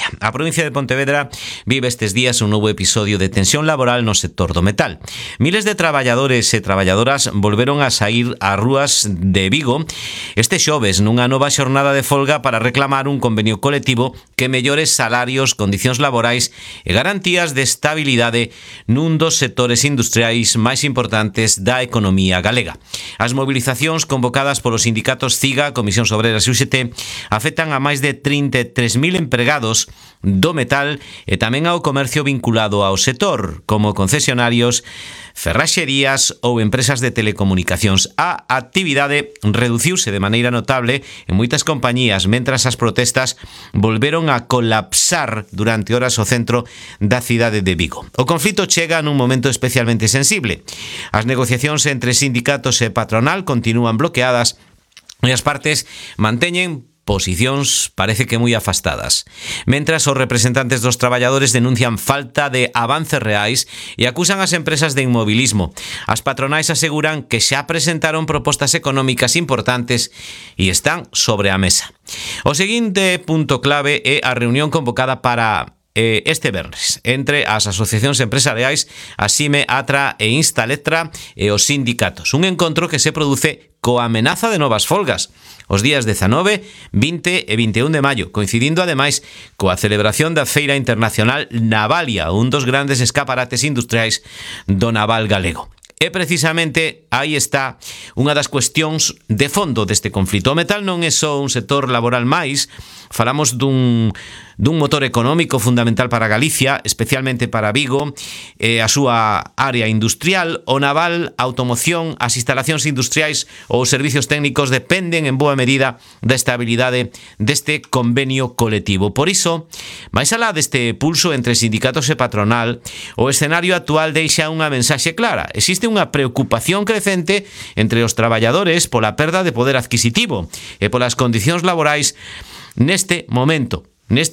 Galicia. A provincia de Pontevedra vive estes días un novo episodio de tensión laboral no sector do metal. Miles de traballadores e traballadoras volveron a saír ás rúas de Vigo este xoves nunha nova xornada de folga para reclamar un convenio colectivo que mellore salarios, condicións laborais e garantías de estabilidade nun dos sectores industriais máis importantes da economía galega. As movilizacións convocadas polos sindicatos CIGA, Comisións Obreras e UGT afectan a máis de 33.000 empregados do metal e tamén ao comercio vinculado ao sector, como concesionarios, ferraxerías ou empresas de telecomunicacións. A actividade reduciuse de maneira notable en moitas compañías, mentras as protestas volveron a colapsar durante horas o centro da cidade de Vigo. O conflito chega nun momento especialmente sensible. As negociacións entre sindicatos e patronal continúan bloqueadas e as partes manteñen posicións parece que moi afastadas. Mentras os representantes dos traballadores denuncian falta de avances reais e acusan as empresas de inmobilismo. As patronais aseguran que xa presentaron propostas económicas importantes e están sobre a mesa. O seguinte punto clave é a reunión convocada para este venres entre as asociacións empresariais, a CIME, ATRA e Instaletra e os sindicatos. Un encontro que se produce coa amenaza de novas folgas os días 19, 20 e 21 de maio, coincidindo ademais coa celebración da Feira Internacional Navalia, un dos grandes escaparates industriais do naval galego. E precisamente aí está unha das cuestións de fondo deste conflito. O metal non é só un sector laboral máis, falamos dun motor económico fundamental para Galicia, especialmente para Vigo, a súa área industrial, o naval, a automoción, as instalacións industriais ou os servicios técnicos dependen en boa medida da estabilidade deste convenio colectivo. Por iso, máis alá deste pulso entre sindicatos e patronal, o escenario actual deixa unha mensaxe clara. Existe unha preocupación crecente entre os traballadores pola perda de poder adquisitivo e polas condicións laborais neste momento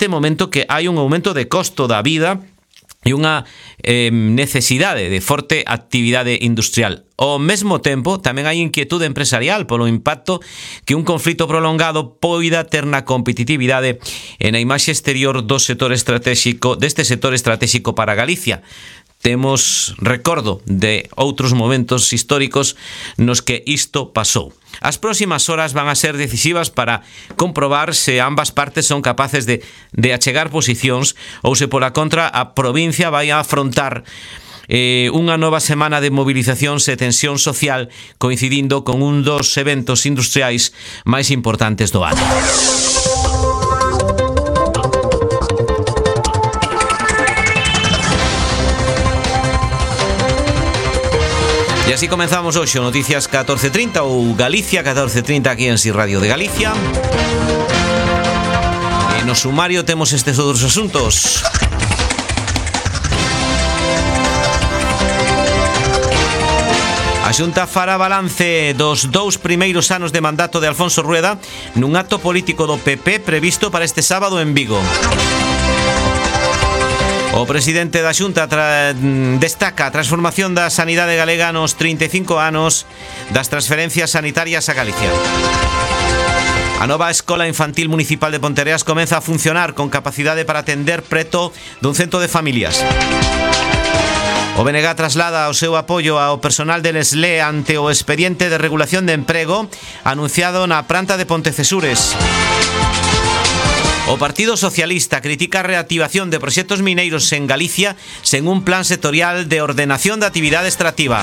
que hai un aumento de costo da vida e unha necesidade de forte actividade industrial. Ao mesmo tempo, tamén hai inquietude empresarial polo impacto que un conflito prolongado poida ter na competitividade e na imaxe exterior deste sector estratégico para Galicia. Temos recordo de outros momentos históricos nos que isto pasou. As próximas horas van a ser decisivas para comprobar se ambas partes son capaces de achegar posicións ou se pola contra a provincia vai a afrontar unha nova semana de movilizacións e tensión social coincidindo con un dos eventos industriais máis importantes do ano. E así comenzamos hoxe o Noticias 1430 ou Galicia 1430 aquí en Si Radio de Galicia. E no sumario temos estes outros asuntos. A Xunta fará balance dos 2 primeiros anos de mandato de Alfonso Rueda nun acto político do PP previsto para este sábado en Vigo. O presidente da Xunta destaca a transformación da sanidade galega nos 35 anos das transferencias sanitarias a Galicia. A nova Escola Infantil Municipal de Ponteareas comeza a funcionar con capacidade para atender preto dun cento de familias. O BNG traslada o seu apoio ao personal del SLE ante o expediente de regulación de emprego anunciado na planta de Pontecesures. O Partido Socialista critica a reactivación de proxectos mineiros en Galicia sen un plan sectorial de ordenación da actividade extractiva.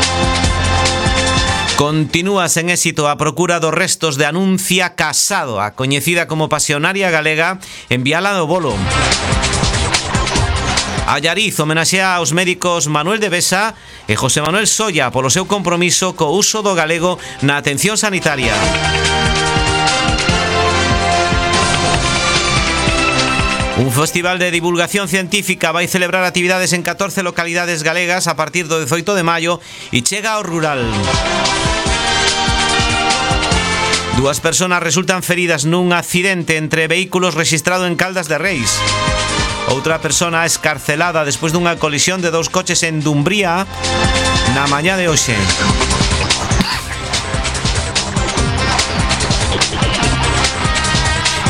Continúa sen éxito a procura dos restos de Anuncia Casado, a coñecida como pasionaria galega, enviala do bolo. Allariz homenaxea aos médicos Manuel de Besa e José Manuel Solla polo seu compromiso co uso do galego na atención sanitaria. Un festival de divulgación científica vai celebrar actividades en 14 localidades galegas a partir do 18 de maio e chega ao rural. 2 persoas resultan feridas nun accidente entre vehículos rexistrado en Caldas de Reis. Outra persona escarcelada despois dunha colisión de 2 coches en Dumbría na mañá de hoxe.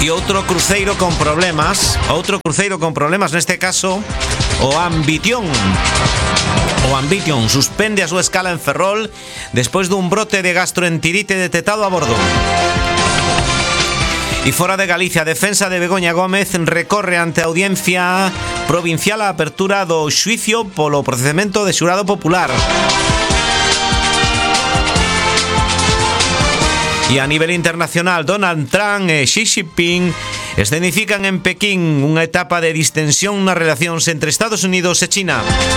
E outro cruceiro con problemas, neste caso o Ambition. O Ambition suspende a súa escala en Ferrol despois dun brote de gastroenterite detectado a bordo. E fora de Galicia, a defensa de Begoña Gómez recorre ante a Audiencia Provincial a apertura do xuicio polo procedemento de xurado popular. E a nivel internacional, Donald Trump e Xi Jinping escenifican en Pekín unha etapa de distensión nas relacións entre Estados Unidos e China.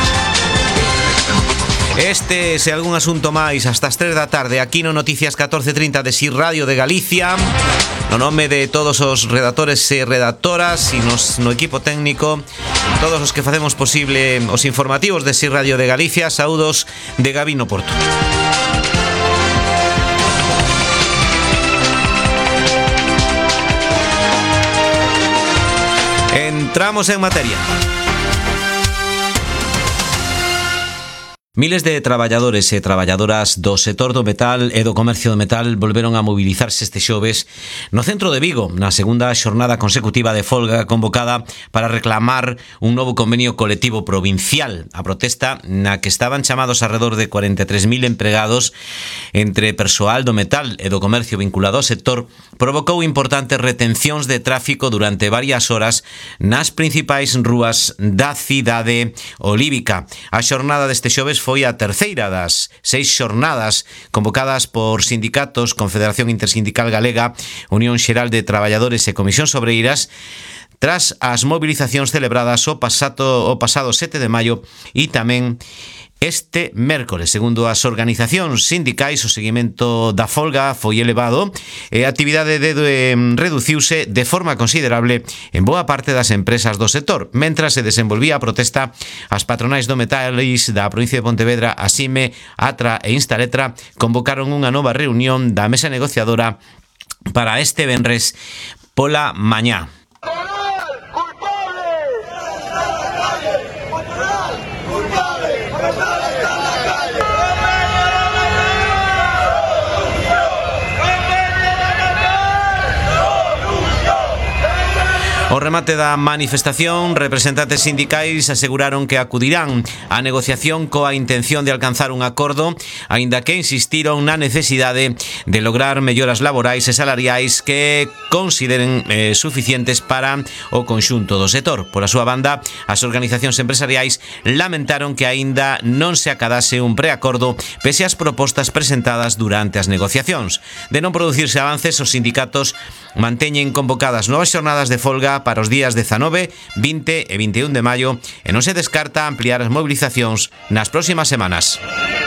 Este é algún asunto máis hasta as 3 da tarde aquí no Noticias 1430 de SIR Radio de Galicia. No nome de todos os redactores e redactoras e no equipo técnico, todos os que facemos posible os informativos de SIR Radio de Galicia, saúdos de Gabino Porto. Entramos en materia. Miles de traballadores e traballadoras do sector do metal e do comercio do metal volveron a mobilizarse este xoves no centro de Vigo, na segunda xornada consecutiva de folga convocada para reclamar un novo convenio colectivo provincial. A protesta, na que estaban chamados alrededor de 43.000 empregados entre persoal do metal e do comercio vinculado ao sector, provocou importantes retencións de tráfico durante varias horas nas principais rúas da cidade olívica. A xornada deste xoves foi a terceira das 6 xornadas convocadas por sindicatos, Confederación Intersindical Galega, Unión Xeral de Traballadores e Comisións Obreiras, tras as movilizacións celebradas o pasado 7 de maio e tamén este mércores. Segundo as organizacións sindicais, o seguimento da folga foi elevado e a actividade reduciuse de forma considerable en boa parte das empresas do sector. Mentras se desenvolvía a protesta, as patronais do Metalis da provincia de Pontevedra, Asime, Atra e Instaletra, convocaron unha nova reunión da mesa negociadora para este venres pola mañá. Ao remate da manifestación, representantes sindicais aseguraron que acudirán á negociación coa intención de alcanzar un acordo, aínda que insistiron na necesidade de lograr melloras laborais e salariais que consideren suficientes para o conxunto do sector. Pola súa banda, as organizacións empresariais lamentaron que aínda non se acadase un preacordo pese ás propostas presentadas durante as negociacións. De non producirse avances, os sindicatos manteñen convocadas novas xornadas de folga para os días 19, 20 e 21 de maio e non se descarta ampliar as movilizacións nas próximas semanas.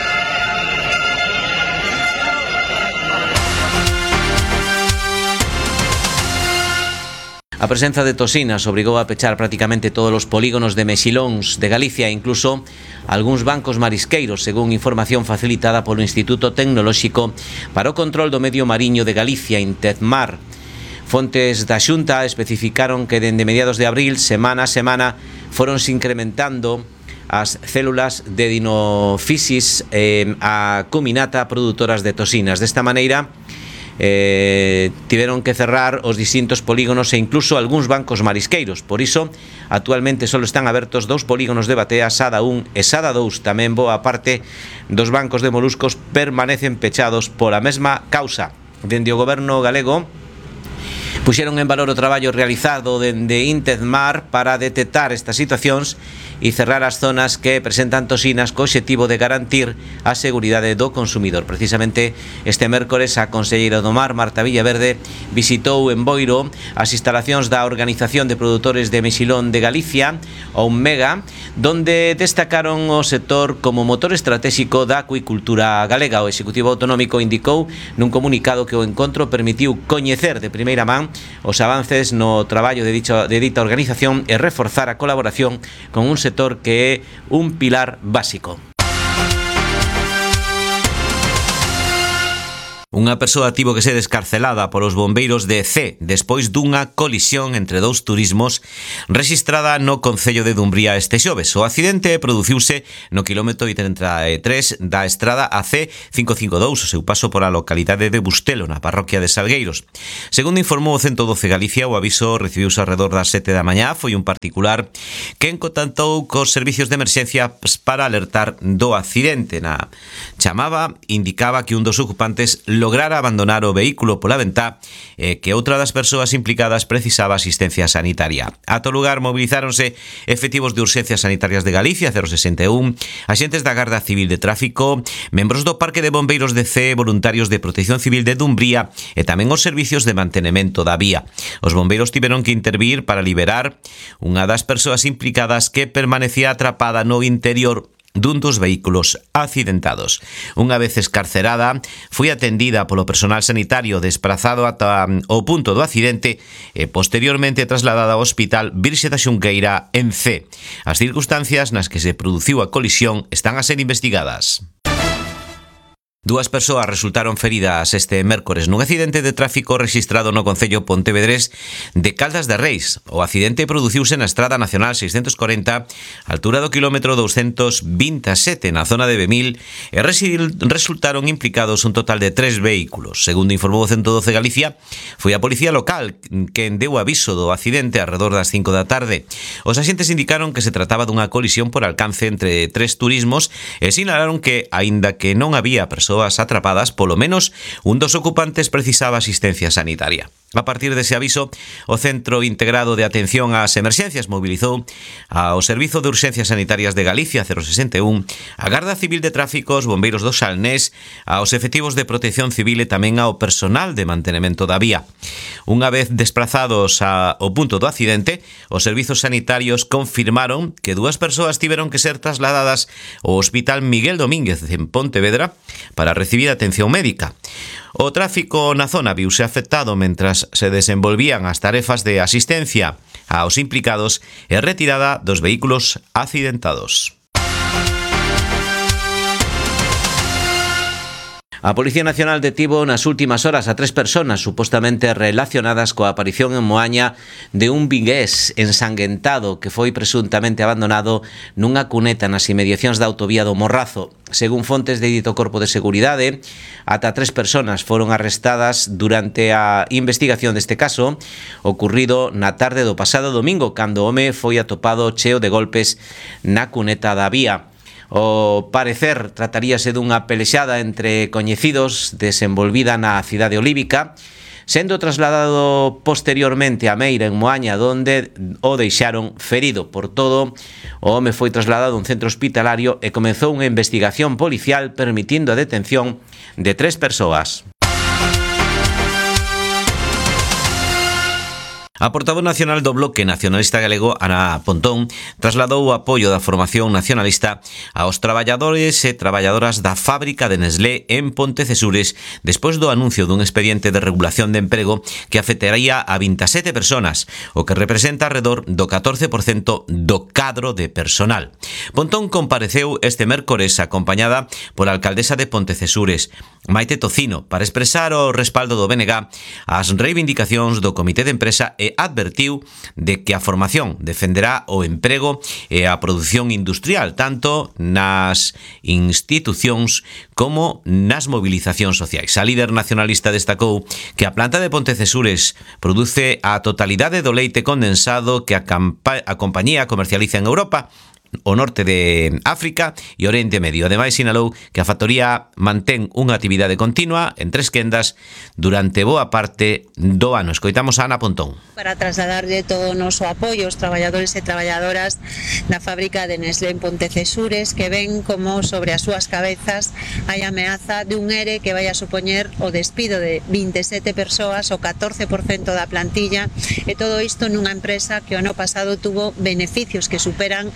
A presenza de toxinas obrigou a pechar prácticamente todos os polígonos de mexilóns de Galicia e incluso algúns bancos marisqueiros, según información facilitada polo Instituto Tecnolóxico para o Control do Medio Mariño de Galicia, Intedmar. Fontes da Xunta especificaron que dende mediados de abril, semana a semana, foronse incrementando as células de dinofisis a cuminata produtoras de toxinas. Desta maneira, tiveron que cerrar os distintos polígonos e incluso algúns bancos marisqueiros. Por iso, actualmente só están abertos 2 polígonos de Batea, Sada 1 e Sada 2. Tamén boa parte dos bancos de moluscos permanecen pechados pola mesma causa. Dende o goberno galego puxeron en valor o traballo realizado dende Intedmar para detectar estas situacións e cerrar as zonas que presentan toxinas co obxectivo de garantir a seguridade do consumidor. Precisamente este mércores a conselleira do Mar, Marta Villaverde, visitou en Boiro as instalacións da Organización de Produtores de Mexilón de Galicia, ou MEGA, donde destacaron o sector como motor estratégico da acuicultura galega. O Executivo Autonómico indicou nun comunicado que o encontro permitiu coñecer de primeira man os avances no traballo de dita organización e reforzar a colaboración con un sector que é un pilar básico. Unha persoa tivo que ser escarcelada polos bombeiros de C despois dunha colisión entre dous turismos rexistrada no concello de Dumbría este xoves. O accidente produciuse no quilómetro 33 da estrada AC 552, o seu paso por a localidade de Bustelo, na parroquia de Salgueiros. Segundo informou o 112 Galicia, o aviso recibiuse alrededor das 7 da mañá. Foi un particular quen contactou cos servicios de emerxencia para alertar do accidente. Na chamada indicaba que un dos ocupantes lograra abandonar o vehículo pola ventá e que outra das persoas implicadas precisaba asistencia sanitaria. Ata o lugar movilizáronse efectivos de urxencias sanitarias de Galicia, 061, axentes da Garda Civil de Tráfico, membros do Parque de Bombeiros de C, voluntarios de Protección Civil de Dumbría e tamén os servicios de mantenemento da vía. Os bombeiros tiveron que intervir para liberar unha das persoas implicadas que permanecía atrapada no interior dun dos vehículos accidentados. Unha vez escarcerada, foi atendida polo personal sanitario desplazado ata o punto do accidente e posteriormente trasladada ao Hospital Virxe da Xunqueira en C. As circunstancias nas que se produciu a colisión están a ser investigadas. Dúas persoas resultaron feridas este mércores nun accidente de tráfico rexistrado no concello pontevedrés de Caldas de Reis. O accidente produciuse na Estrada Nacional 640, altura do quilómetro 227, na zona de Bemil, e resultaron implicados un total de 3 vehículos. Segundo informou o 112 Galicia, foi a policía local quen deu aviso do accidente alrededor das 5 da tarde. Os axentes indicaron que se trataba dunha colisión por alcance entre 3 turismos e sinalaron que, aínda que non había persoas atrapadas, polo menos un dos ocupantes precisaba asistencia sanitaria. A partir dese aviso, o Centro Integrado de Atención ás Emerxencias mobilizou ao Servizo de Urxencias Sanitarias de Galicia, 061, a Garda Civil de Tráfico, os bombeiros do Salnés, aos efectivos de Protección Civil e tamén ao personal de mantenemento da vía. Unha vez desplazados ao punto do accidente, os servizos sanitarios confirmaron que 2 persoas tiveron que ser trasladadas ao Hospital Miguel Domínguez en Pontevedra para recibir atención médica. O tráfico na zona viuse afectado mentras se desenvolvían as tarefas de asistencia aos implicados e retirada dos vehículos accidentados. A Policía Nacional detivo nas últimas horas a 3 persoas supostamente relacionadas coa aparición en Moaña de un vigués ensanguentado que foi presuntamente abandonado nunha cuneta nas inmediacións da autovía do Morrazo. Según fontes de dito Corpo de Seguridade, ata 3 persoas foron arrestadas durante a investigación deste caso, ocurrido na tarde do pasado domingo, cando o home foi atopado cheo de golpes na cuneta da vía. O parecer trataríase dunha pelexada entre coñecidos desenvolvida na cidade olívica, sendo trasladado posteriormente a Meira en Moaña, donde o deixaron ferido. Por todo, o home foi trasladado a un centro hospitalario e comezou unha investigación policial permitindo a detención de 3 persoas. A portavoz nacional do Bloque Nacionalista Galego, Ana Pontón, trasladou o apoio da formación nacionalista aos traballadores e traballadoras da fábrica de Nestlé en Pontecesures despois do anuncio dun expediente de regulación de emprego que afectaría a 27 persoas, o que representa alrededor do 14% do cadro de personal. Pontón compareceu este mércores acompañada pola alcaldesa de Pontecesures, Maite Tocino, para expresar o respaldo do BNG ás reivindicacións do Comité de Empresa e advertiu de que a formación defenderá o emprego e a produción industrial, tanto nas institucións como nas movilizacións sociais. A líder nacionalista destacou que a planta de Pontecesures produce a totalidade do leite condensado que a compañía comercializa en Europa, o norte de África e Oriente Medio. Ademais, sinalou que a factoría mantén unha actividade continua en 3 quendas durante boa parte do ano. Escoitamos a Ana Pontón. Para trasladarlle todo o noso apoio aos traballadores e traballadoras da fábrica de Nestlé en Pontecesures, que ven como sobre as súas cabezas hai ameaza de un ERE que vai a supoñer o despido de 27 persoas, o 14% da plantilla, e todo isto nunha empresa que o ano pasado tuvo beneficios que superan os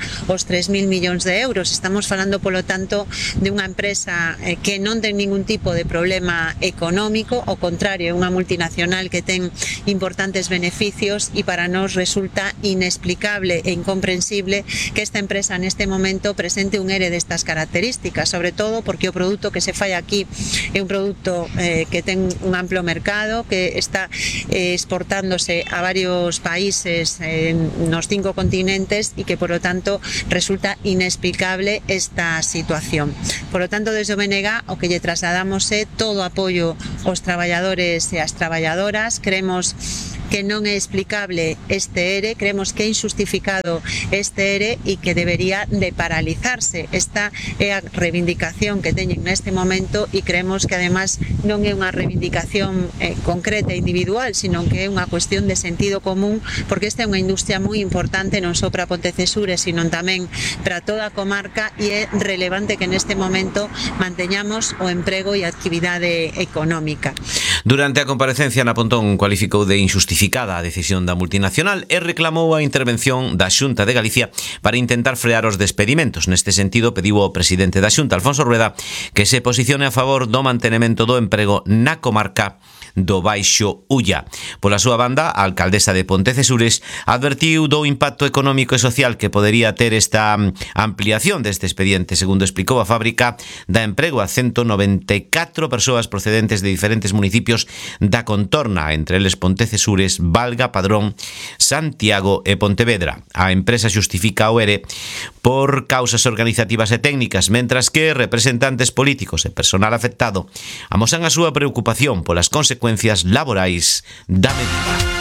os 3.000 millóns de euros. Estamos falando, polo tanto, de unha empresa que non ten ningún tipo de problema económico, ao contrario, é unha multinacional que ten importantes beneficios e para nós resulta inexplicable e incomprensible que esta empresa neste momento presente un ERE destas características, sobre todo porque o produto que se fai aquí é un produto que ten un amplo mercado, que está exportándose a varios países nos 5 continentes e que, por lo tanto, resulta inexplicable esta situación. Por lo tanto, desde o BNG o que lle trasladamos é todo o apoio aos traballadores e ás traballadoras. Creemos que non é explicable este ERE, creemos que é injustificado este ERE e que debería de paralizarse. Esta é a reivindicación que teñen neste momento e creemos que además non é unha reivindicación concreta e individual, sino que é unha cuestión de sentido común, porque esta é unha industria moi importante non só para Pontecesures, sino tamén para toda a comarca, e é relevante que neste momento manteñamos o emprego e a actividade económica. Durante a comparecencia na Pontón cualificou de injustificada a decisión da multinacional e reclamou a intervención da Xunta de Galicia para intentar frear os despedimentos. Neste sentido, pediu ao presidente da Xunta, Alfonso Rueda, que se posicione a favor do mantenemento do emprego na comarca do Baixo Ulla. Pola súa banda, a alcaldesa de Pontecesures advertiu do impacto económico e social que podería ter esta ampliación deste expediente. Segundo explicou a fábrica, dá emprego a 194 persoas procedentes de diferentes municipios da contorna, entre eles Pontecesures, Valga, Padrón, Santiago e Pontevedra. A empresa xustifica o ERE por causas organizativas e técnicas, mentras que representantes políticos e personal afectado amosan a súa preocupación polas consecuencias laborais da medida.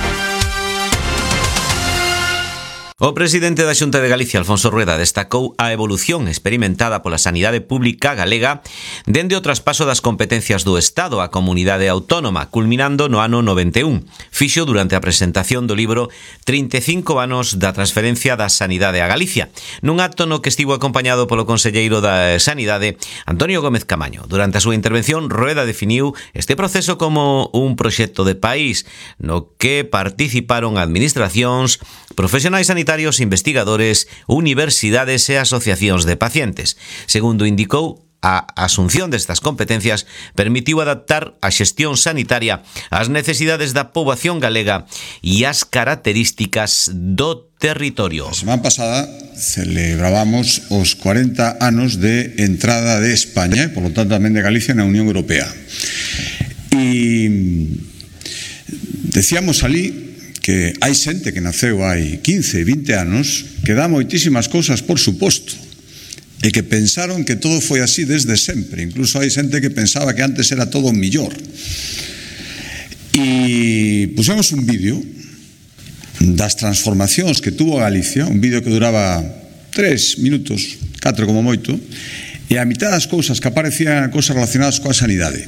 O presidente da Xunta de Galicia, Alfonso Rueda, destacou a evolución experimentada pola sanidade pública galega dende o traspaso das competencias do Estado á comunidade autónoma, culminando no ano 91. Fixo durante a presentación do libro 35 anos da transferencia da sanidade a Galicia, nun acto no que estivo acompañado polo conselleiro da Sanidade, Antonio Gómez Camaño. Durante a súa intervención, Rueda definiu este proceso como un proxecto de país no que participaron administracións, profesionais sanitarios, investigadores, universidades e asociacións de pacientes. Segundo indicou, a asunción destas competencias permitiu adaptar a xestión sanitaria ás necesidades da poboación galega e ás características do territorio. A semana pasada celebrábamos os 40 anos de entrada de España, e por lo tanto tamén de Galicia, na Unión Europea. E decíamos ali que hai xente que naceu hai 15, 20 anos que dá moitísimas cousas por suposto e que pensaron que todo foi así desde sempre. Incluso hai xente que pensaba que antes era todo millor. E pusemos un vídeo das transformacións que tuvo Galicia, un vídeo que duraba 3 minutos, 4 como moito, e a mitad das cousas que aparecían cousas relacionadas coa sanidade.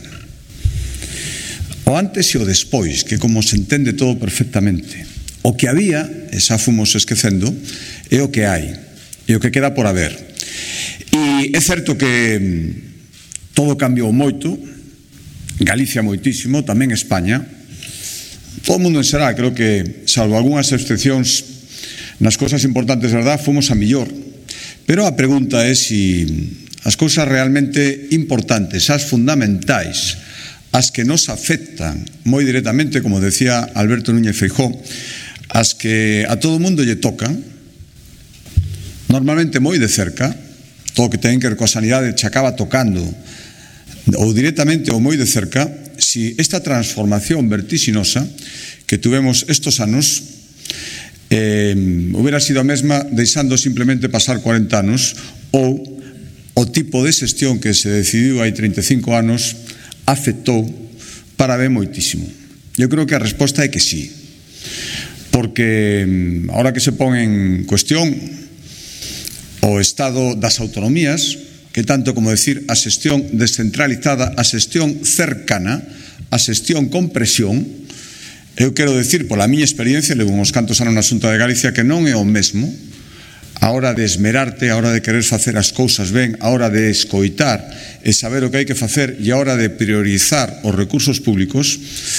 O antes e o despois, que como se entende todo perfectamente. O que había, e xa fomos esquecendo, é o que hai, e o que queda por haber. E é certo que todo cambiou moito, Galicia moitísimo, tamén España. Todo o mundo en xeral, creo que, salvo algunhas excepcións, nas cousas importantes, verdad, fomos a millor. Pero a pregunta é se as cousas realmente importantes, as fundamentais, as que nos afectan moi directamente, como decía Alberto Núñez Feijóo, as que a todo o mundo lle tocan, normalmente moi de cerca, todo o que ten que ver coa sanidade che acaba tocando, ou directamente ou moi de cerca, si esta transformación vertixinosa que tuvemos estos anos hubiera sido a mesma deixando simplemente pasar 40 anos, ou o tipo de xestión que se decidiu hai 35 anos afectou para ben moitísimo. Eu creo que a resposta é que sí, porque ahora que se pon en cuestión o estado das autonomías, que tanto como decir a xestión descentralizada, a xestión cercana, a xestión con presión, eu quero decir, pola miña experiencia, levo uns cantos anos na Xunta de Galicia, que non é o mesmo a hora de esmerarte, a hora de querer facer as cousas ben, a hora de escoitar e saber o que hai que facer e a hora de priorizar os recursos públicos,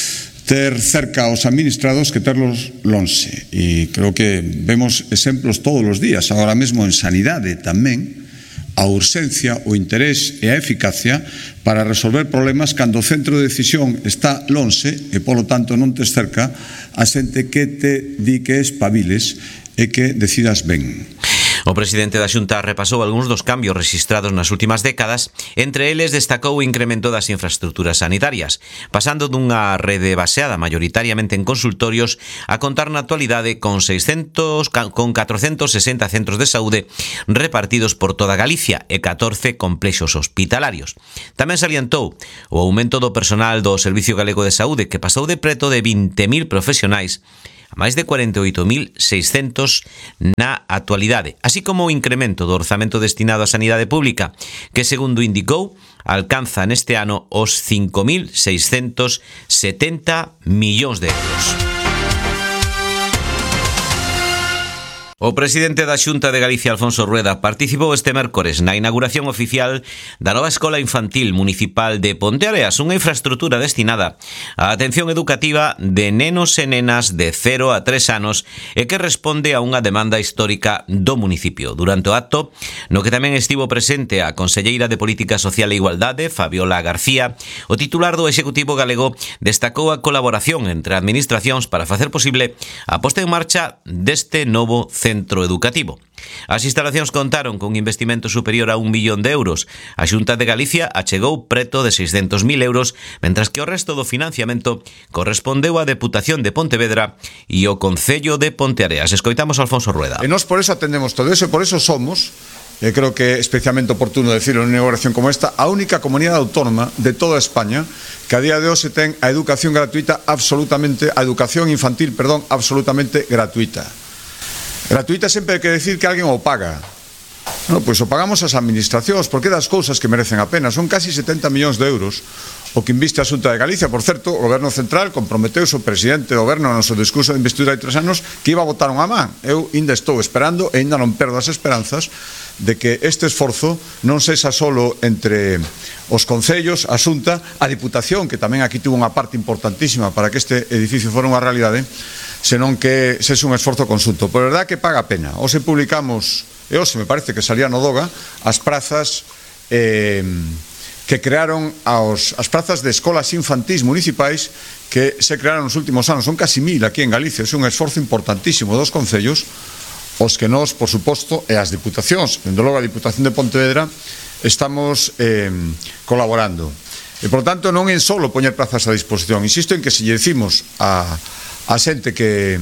ter cerca aos administrados que terlos lonxe. E creo que vemos exemplos todos os días, agora mesmo en sanidade tamén, a urxencia, o interés e a eficacia para resolver problemas cando o centro de decisión está lonxe e, polo tanto, non tes cerca a xente que te di que espabiles e que decidas ben. O presidente da Xunta repasou algúns dos cambios rexistrados nas últimas décadas, entre eles destacou o incremento das infraestructuras sanitarias, pasando dunha rede baseada maioritariamente en consultorios a contar na actualidade con 460 centros de saúde repartidos por toda Galicia e 14 complexos hospitalarios. Tamén salientou o aumento do personal do Servicio Galego de Saúde, que pasou de preto de 20.000 profesionais a máis de 48.600 na actualidade, así como o incremento do orzamento destinado á sanidade pública, que, segundo indicou, alcanza neste ano os 5.670 millóns de euros. O presidente da Xunta de Galicia, Alfonso Rueda, participou este mércores na inauguración oficial da nova Escola Infantil Municipal de Ponteareas, unha infraestructura destinada á atención educativa de nenos e nenas de 0 a 3 anos e que responde a unha demanda histórica do municipio. Durante o acto, no que tamén estivo presente a conselleira de Política Social e Igualdade, Fabiola García, o titular do Executivo galego destacou a colaboración entre administracións para facer posible a posta en marcha deste novo centro educativo. As instalacións contaron con un investimento superior a 1 millón de euros. A Xunta de Galicia achegou preto de 600.000 euros, mentras que o resto do financiamento correspondeu á Deputación de Pontevedra e o Concello de Ponteareas. Escoitamos a Alfonso Rueda. E nós por eso atendemos todo eso, e por eso somos, creo que é especialmente oportuno decirlo en unha inauguración como esta, a única comunidade autónoma de toda España que a día de hoxe ten a educación gratuita absolutamente gratuita. Gratuita sempre hai que decir que alguén o paga. No, pois o pagamos as administracións, porque das cousas que merecen a pena. Son casi 70 millóns de euros o que inviste a Xunta de Galicia. Por certo, o Goberno Central comprometeuse, o presidente do Goberno no seu discurso de investidura hai 3 anos, que iba a botar unha man. Eu ainda estou esperando e ainda non perdo as esperanzas de que este esforzo non sexa solo entre os concellos, a Xunta, a Diputación, que tamén aquí tuvo unha parte importantísima para que este edificio fora unha realidade, senón que sexa un esforzo conxunto. Por verdad que paga a pena. Hoxe publicamos, e hoxe me parece que salía no Doga, as prazas que crearon as prazas de escolas infantís municipais que se crearon nos últimos anos. Son casi 1.000 aquí en Galicia. É un esforzo importantísimo dos concellos, os que nós, por suposto, e as diputacións, dende logo a Diputación de Pontevedra, estamos colaborando. E, por tanto, non é só poñer plazas a disposición. Insisto en que se lle decimos a xente que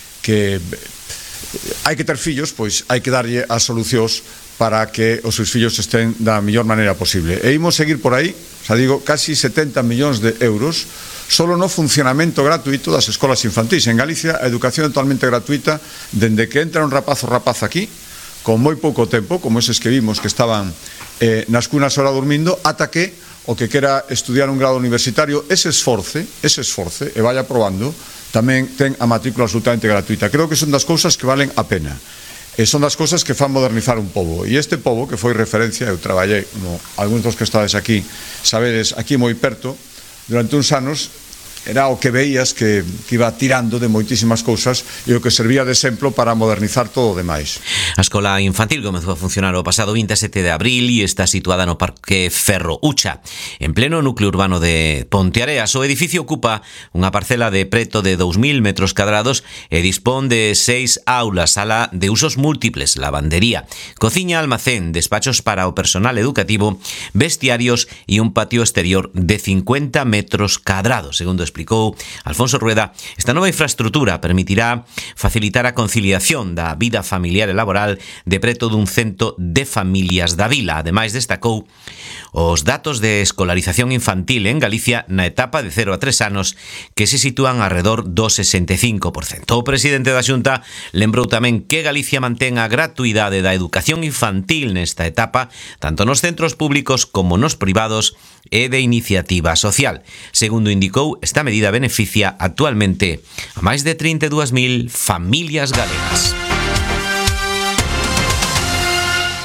hai que ter fillos, pois hai que darlle as solucións para que os seus fillos estén da mellor maneira posible. E imos seguir por aí, xa digo, casi 70 millóns de euros solo no funcionamento gratuito das escolas infantís. En Galicia, a educación é totalmente gratuita dende que entra un rapaz ou rapaz aquí, con moi pouco tempo, como eses que vimos que estaban nas cunas ahora dormindo, ata que o que quera estudiar un grado universitario ese esforce e vaya probando, tamén ten a matrícula absolutamente gratuita. Creo que son das cousas que valen a pena. E son das cousas que fan modernizar un pobo. E este pobo, que foi referencia, eu traballei, como algúns dos que estades aquí, sabedes, aquí moi perto, durante uns anos, era o que veías que iba tirando de moitísimas cousas e o que servía de exemplo para modernizar todo o demais. A escola infantil comezou a funcionar o pasado 27 de abril e está situada no Parque Ferro Ucha, en pleno núcleo urbano de Ponteareas. O edificio ocupa unha parcela de preto de 2.000 metros cadrados e dispón de 6 aulas, sala de usos múltiples, lavandería, cociña, almacén, despachos para o personal educativo, vestiarios e un patio exterior de 50 metros cadrados. Segundo explicou Alfonso Rueda, esta nova infraestructura permitirá facilitar a conciliación da vida familiar e laboral de preto dun 100 de familias da vila. Ademais, destacou os datos de escolarización infantil en Galicia na etapa de 0 a 3 anos, que se sitúan alrededor do 65%. O presidente da Xunta lembrou tamén que Galicia mantén a gratuidade da educación infantil nesta etapa, tanto nos centros públicos como nos privados e de iniciativa social. Segundo indicou, esta medida beneficia actualmente a máis de 32.000 familias galegas.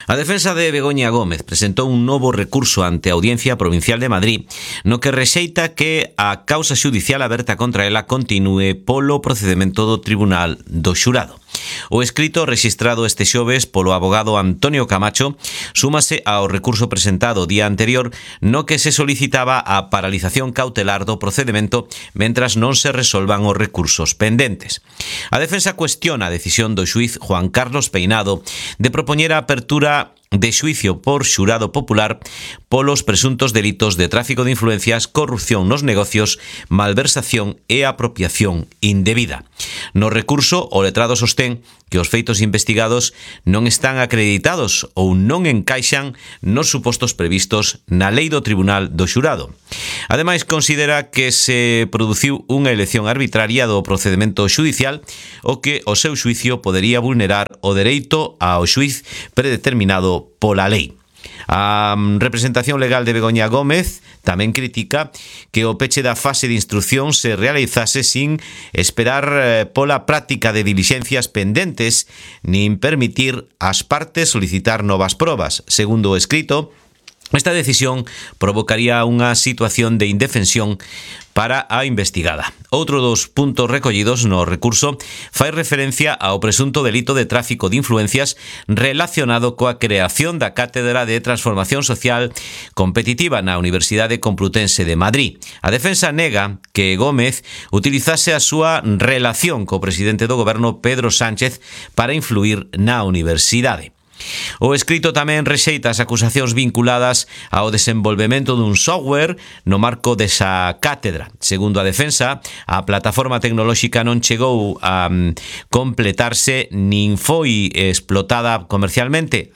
A defensa de Begoña Gómez presentou un novo recurso ante a Audiencia Provincial de Madrid no que rexeita que a causa xudicial aberta contra ela continúe polo procedemento do Tribunal do Xurado. O escrito rexistrado este xoves polo abogado Antonio Camacho súmase ao recurso presentado o día anterior no que se solicitaba a paralización cautelar do procedemento mentras non se resolvan os recursos pendentes. A defensa cuestiona a decisión do xuiz Juan Carlos Peinado de propoñer a apertura de xuicio por xurado popular polos presuntos delitos de tráfico de influencias, corrupción nos negocios, malversación e apropiación indebida. No recurso, o letrado sostén que os feitos investigados non están acreditados ou non encaixan nos supostos previstos na lei do Tribunal do Xurado. Ademais, considera que se produciu unha elección arbitraria do procedemento xudicial o que o seu xuicio podería vulnerar o dereito ao xuiz predeterminado pola lei. A representación legal de Begoña Gómez tamén critica que o peche da fase de instrucción se realizase sin esperar pola práctica de dilixencias pendentes nin permitir ás partes solicitar novas probas. Segundo o escrito, esta decisión provocaría unha situación de indefensión para a investigada. Outro dos puntos recollidos no recurso fai referencia ao presunto delito de tráfico de influencias relacionado coa creación da Cátedra de Transformación Social Competitiva na Universidade Complutense de Madrid. A defensa nega que Gómez utilizase a súa relación co presidente do goberno Pedro Sánchez para influir na universidade. O escrito tamén rexeita as acusacións vinculadas ao desenvolvemento dun software no marco desa cátedra. Segundo a defensa, a plataforma tecnolóxica non chegou a completarse nin foi explotada comercialmente.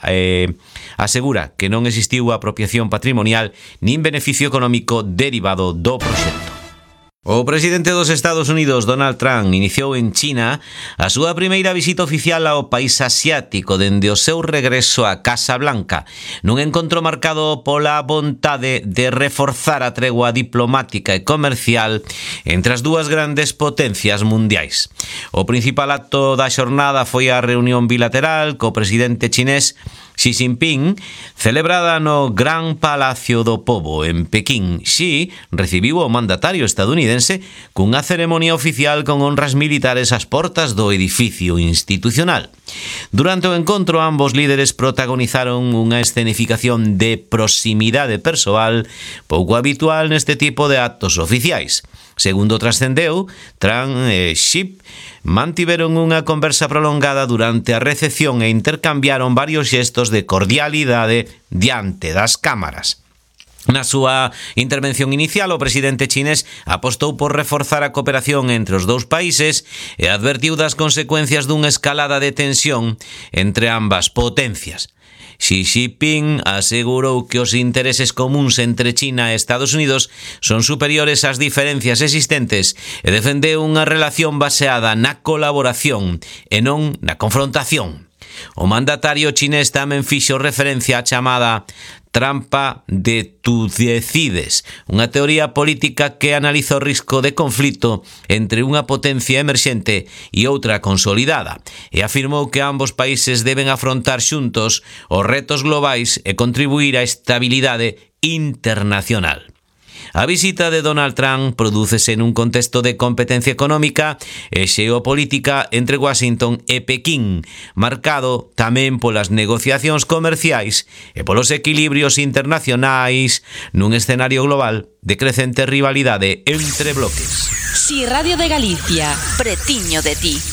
Asegura que non existiu apropiación patrimonial nin beneficio económico derivado do proxecto. O presidente dos Estados Unidos, Donald Trump, iniciou en China a súa primeira visita oficial ao país asiático dende o seu regreso á Casa Blanca, nun encontro marcado pola vontade de reforzar a tregua diplomática e comercial entre as dúas grandes potencias mundiais. O principal acto da xornada foi a reunión bilateral co presidente chinés Xi Jinping, celebrada no Gran Palacio do Pobo en Pequín. Xi recibiu o mandatario estadounidense cunha ceremonia oficial con honras militares ás portas do edificio institucional. Durante o encontro, ambos líderes protagonizaron unha escenificación de proximidade persoal pouco habitual neste tipo de actos oficiais. Segundo trascendeu, Trump e Xi mantiveron unha conversa prolongada durante a recepción e intercambiaron varios xestos de cordialidade diante das cámaras. Na súa intervención inicial, o presidente chinés apostou por reforzar a cooperación entre os dous países e advertiu das consecuencias dunha escalada de tensión entre ambas potencias. Xi Jinping asegurou que os intereses comuns entre China e Estados Unidos son superiores ás diferencias existentes e defendeu unha relación baseada na colaboración e non na confrontación. O mandatario chinés tamén fixo referencia á chamada trampa de tú decides, unha teoría política que analiza o risco de conflito entre unha potencia emerxente e outra consolidada, e afirmou que ambos países deben afrontar xuntos os retos globais e contribuir á estabilidade internacional. A visita de Donald Trump prodúcese nun contexto de competencia económica e xeopolítica entre Washington e Pequín, marcado tamén polas negociacións comerciais e polos equilibrios internacionais nun escenario global de crecente rivalidade entre bloques. Si Radio de Galicia, pretiño de ti.